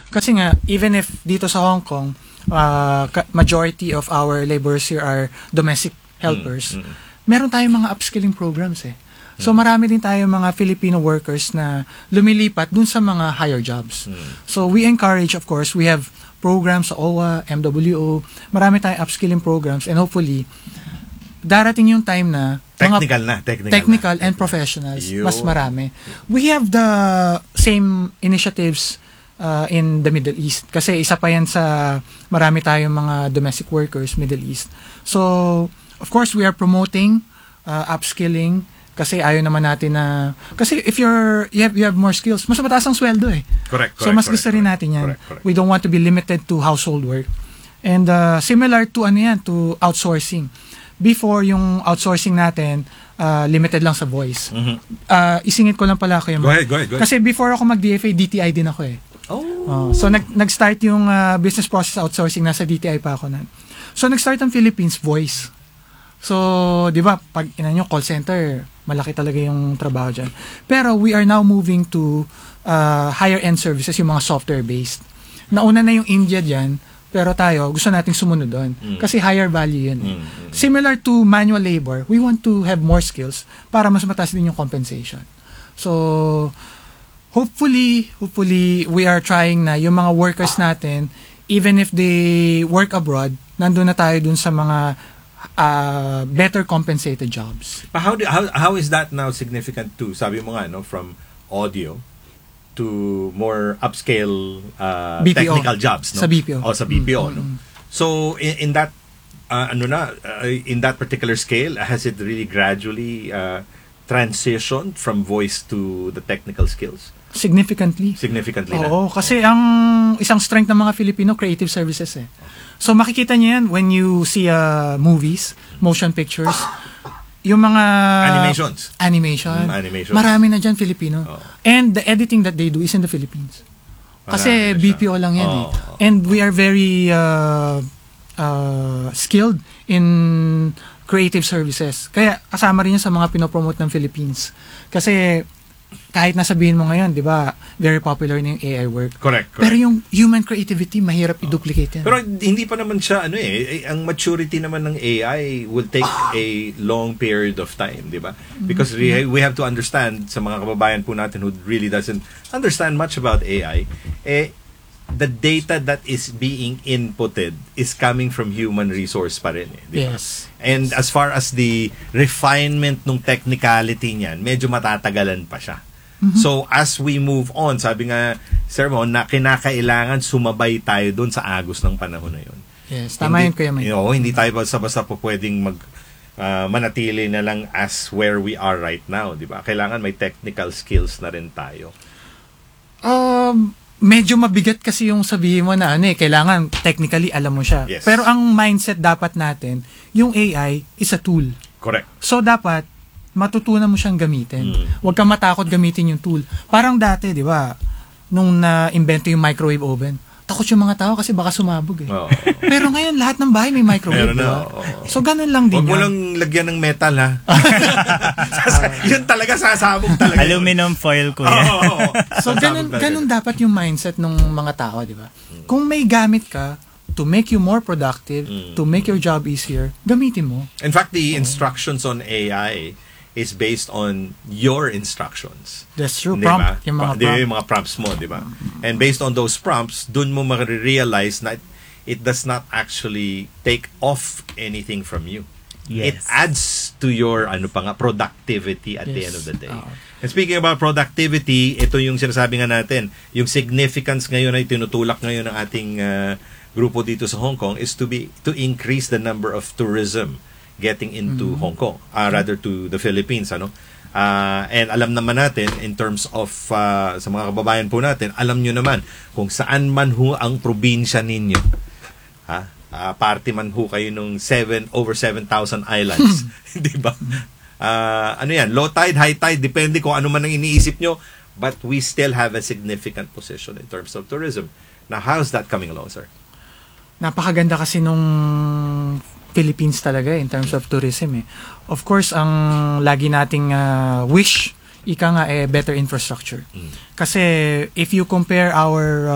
Kasi nga, even if dito sa Hong Kong, majority of our laborers here are domestic helpers, meron tayong mga upskilling programs eh. So marami din tayong mga Filipino workers na lumilipat dun sa mga higher jobs. So we encourage, of course, we have programs sa OWA, MWO, marami tayong upskilling programs, and hopefully, darating yung time na technical and professionals, mas marami. We have the same initiatives in the Middle East. Kasi isa pa yan sa marami tayong mga domestic workers, Middle East. So, of course, we are promoting upskilling kasi ayaw naman natin na... Kasi if you have more skills, mas mataas ang sweldo eh. Correct. So, mas gusto rin natin yan. Correct. We don't want to be limited to household work. And similar to to outsourcing. Before, yung outsourcing natin, limited lang sa voice. Isingit ko lang pala ako yung... Go ahead. Kasi before ako mag-DFA, DTI din ako eh. So, nag-start yung business process outsourcing, nasa DTI pa ako na. So, nag-start ang Philippines Voice. So, di ba, pag inanyo call center, malaki talaga yung trabaho dyan. Pero, we are now moving to higher-end services, yung mga software-based. Nauna na yung India dyan, pero tayo, gusto nating sumunod doon. Kasi higher value yun. Similar to manual labor, we want to have more skills para mas mataas din yung compensation. So, hopefully, we are trying na yung mga workers natin, even if they work abroad, nandun na tayo dun sa mga better compensated jobs. But how is that now significant too? Sabi mo nga, no, from audio to more upscale technical jobs, no? Sa BPO. Sa BPO, no? So in that in that particular scale, has it really gradually transitioned from voice to the technical skills? Significantly na. Oo, kasi ang isang strength ng mga Filipino, creative services eh. So makikita niyo yan when you see movies, motion pictures, yung mga animation. Marami na dyan Filipino. And the editing that they do is in the Philippines. Kasi BPO lang yan eh. And we are very skilled in creative services. Kaya kasama rin yan sa mga pinopromote ng Philippines. Kasi kahit nasabihin mo ngayon, di ba, very popular na yung AI work. Correct. Pero yung human creativity, mahirap i-duplicate yan. Pero hindi pa naman siya, ang maturity naman ng AI will take a long period of time, di ba? Because we have to understand, sa mga kababayan po natin who really doesn't understand much about AI, the data that is being inputted is coming from human resource pa rin. Di ba? Yes. And as far as the refinement ng technicality niyan, medyo matatagalan pa siya. So, as we move on, sabi nga, Sir Mon, na kinakailangan sumabay tayo doon sa agos ng panahon na yun. Yes, tama yun, Kuya Mike. Hindi tayo basta-basta po pwedeng manatili na lang as where we are right now, di ba? Kailangan may technical skills na rin tayo. Medyo mabigat kasi yung sabihin mo na kailangan technically alam mo siya. Yes. Pero ang mindset dapat natin, yung AI is a tool. Correct. So dapat matutunan mo siyang gamitin. Huwag kang matakot gamitin yung tool. Parang dati, di ba, nung na-invento yung microwave oven, takot yung mga tao kasi baka sumabog eh. Pero ngayon, lahat ng bahay may microwave. So, ganun lang din. Huwag mo lang lagyan ng metal, ha? Yun talaga, sasabog talaga. Aluminum foil ko yan. So, ganun dapat yung mindset ng mga tao, di ba? Kung may gamit ka to make you more productive, to make your job easier, gamitin mo. In fact, the instructions on AI is based on your instructions. That's true. Diba? Prompt. Yung mga prompts mo, di ba? And based on those prompts, dun mo ma-realize na it does not actually take off anything from you. Yes. It adds to your productivity at the end of the day. And speaking about productivity, ito yung sinasabi nga natin, yung significance ngayon ay tinutulak ngayon ng ating grupo dito sa Hong Kong is to increase the number of tourism getting into Hong Kong, rather to the Philippines, And alam naman natin, in terms of sa mga kababayan po natin, alam nyo naman kung saan man ho ang probinsya ninyo, party man ho kayo nung over 7,000 islands, di ba? Low tide, high tide, depende kung ano man ang iniisip nyo, but we still have a significant position in terms of tourism. Now, how's that coming along, sir? Napakaganda kasi nung Philippines talaga in terms of tourism eh. Of course, ang lagi nating wish, better infrastructure. Kasi if you compare our